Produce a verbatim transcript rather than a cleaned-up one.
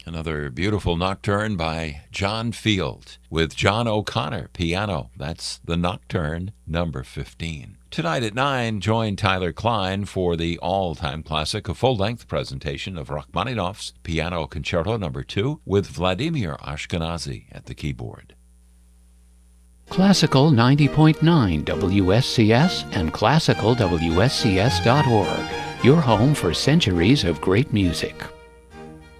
Another beautiful nocturne by John Field with John O'Connor, piano. That's the Nocturne number fifteen. Tonight at nine, join Tyler Klein for the all-time classic, a full-length presentation of Rachmaninoff's Piano Concerto number two with Vladimir Ashkenazy at the keyboard. Classical ninety point nine W S C S and classical W S C S dot org, your home for centuries of great music.